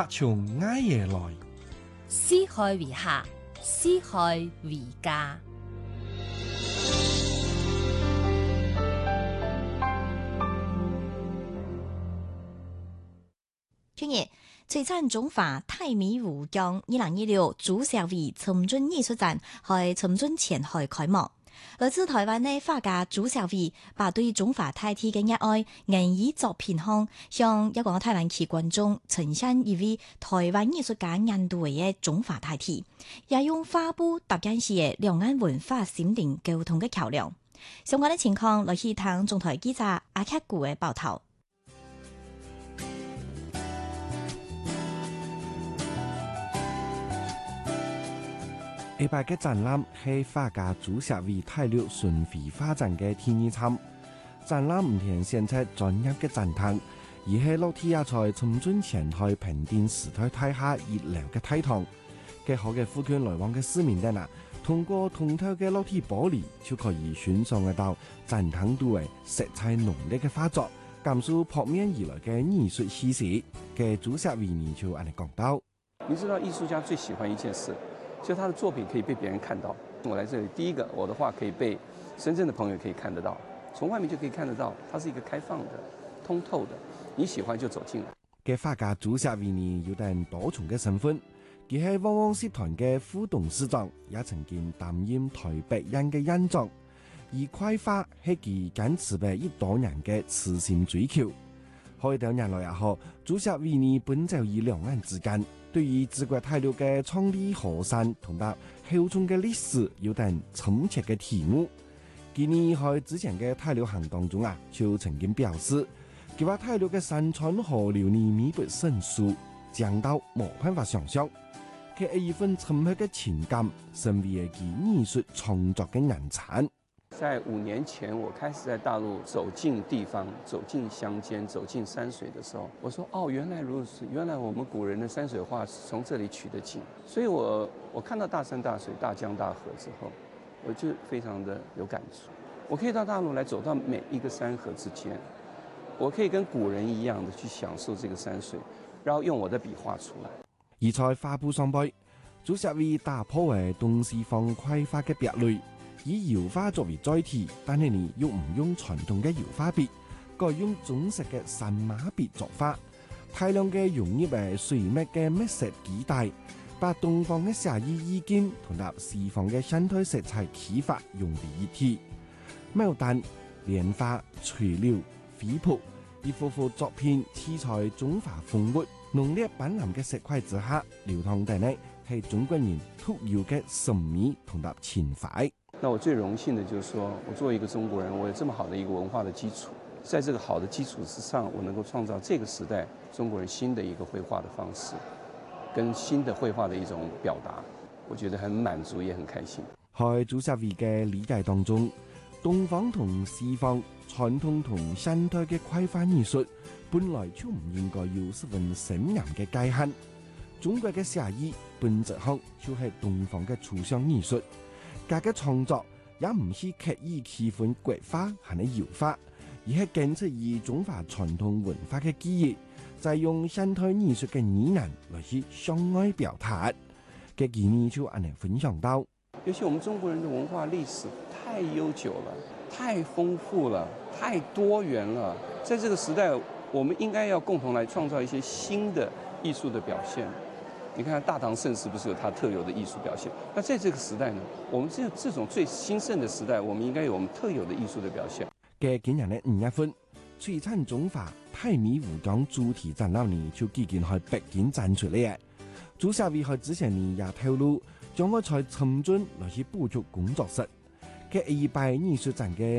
客從埃耶來， 施害為客，施害為家。 今日璀璨中華泰米湖江2016主社會尋尊藝術展喺尋尊前海開幕。來自台灣的畫家朱小偉把對中華大地嘅熱愛演繹作品後，向一個台灣區觀眾呈現一位台灣藝術家眼度嘅中華大地，也用畫布搭建起兩岸文化心靈溝通嘅橋梁。相關嘅情況，來去聽中台記者阿克古嘅報道。 呢擺嘅展覽係畫家朱社偉泰六巡迴畫展嘅第二場。展覽唔係選擇專業嘅展廳，而係落地也在尋尊前海平甸時代大廈熱鬧嘅大堂。嘅好嘅附近來往嘅市民等啊，通過通透嘅落地玻璃，就可以欣賞得到展廳度嘅色彩濃烈嘅畫作，感受撲面而來嘅藝術氣息。嘅朱社偉呢就按你講到， 你知道藝術家最喜歡一件事，就他的作品可以被別人看到。我來這裡，第一個，我的畫可以被深圳的朋友可以看得到，從外面就可以看得到，它是一個開放的、通透的，你喜歡就走進來。 嘅畫家朱社偉呢有等多重嘅身份，佢係汪汪集團嘅副董事長，也曾經擔任台北人嘅院長。而繪畫係佢堅持嘅一多年嘅慈善追求。開多年來也好，朱社偉呢奔走於兩岸之間，對於中國大陸嘅創立河山同埋厚重嘅歷史有等深切嘅體悟。佢呢喺之前嘅大陸行當中啊，就曾經表示，佢話大陸嘅山川河流呢彌補神疏，講到冇辦法想象。佢係一份深刻嘅情感，成為佢藝術創作嘅人產。 在5年前，我開始在大陸走進地方、走進鄉間、走進山水的時候，我說：哦，原來如此，原來我們古人的山水畫是從這裡取的景。所以我看到大山大水、大江大河之後，我就非常的有感觸。我可以到大陸來，走到每一個山河之間，我可以跟古人一樣的去享受這個山水，然後用我的筆畫出來。 而在畫布上背，朱社偉打破為東西方繪畫嘅壁壘。以油畫作為載體，但係你又唔用傳統嘅油畫筆，改用中式嘅散馬筆作畫，大量嘅融入誒水墨嘅墨色基底，把東方嘅寫意意境同埋西方嘅生態色彩啟發融為一體。牡丹、蓮花、垂柳、飛瀑，一幅幅作品黐在中華豐富、濃烈斑斕嘅色塊之下，流淌地呢係中國人特有嘅神秘同埋情懷。 那我最榮幸的就是說，我作為一個中國人，我有這麼好的一個文化的基礎，在這個好的基礎之上，我能夠創造這個時代中國人新的一個繪畫的方式，跟新的繪畫的一種表達，我覺得很滿足，也很開心。 喺朱社偉嘅理解當中，東方同西方、傳統同現代嘅繪畫藝術，本來就唔應該有十分鮮明嘅界限。中國嘅寫意本質上就係東方嘅抽象藝術。佢嘅創作也唔係刻意區分國畫還係油畫，而係堅持以中華傳統文化嘅記憶，再用現代藝術嘅語言來去向外表達。嘅建議就按嚟分享到， 尤其我們中國人的文化歷史太悠久了，太豐富了，太多元了。在這個時代，我們應該要共同來創造一些新的藝術的表現。你看大唐盛世不是有它特有的藝術表現？那在這個時代呢，我們這種最興盛的時代，我們應該有我們特有的藝術的表現。 嘅今日呢5月份，璀璨中華泰米湖江主題展覽呢就已經喺北京展出嚟嘅。朱社偉喺之前呢也透露，將會在尋尊來去補足工作室嘅2擺藝術展嘅